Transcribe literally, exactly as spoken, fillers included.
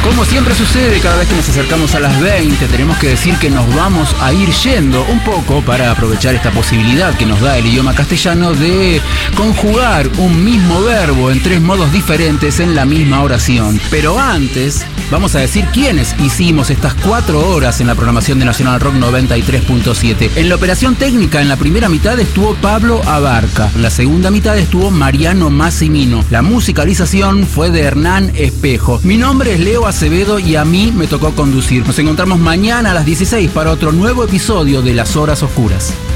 Como siempre sucede, cada vez que nos acercamos a las veinte, tenemos que decir que nos vamos a ir yendo un poco para aprovechar esta posibilidad que nos da el idioma castellano de conjugar un mismo verbo en tres modos diferentes en la misma oración. Pero antes, vamos a decir quiénes hicimos estas cuatro horas en la programación de Nacional Rock noventa y tres punto siete. En la operación técnica, en la primera mitad estuvo Pablo Abarca, en la segunda mitad estuvo Mariano Massimino. La musicalización fue de Hernán Espejo. Mi nombre es Leo Acevedo y a mí me tocó conducir. Nos encontramos mañana a las dieciséis para otro nuevo episodio de Las Horas Oscuras.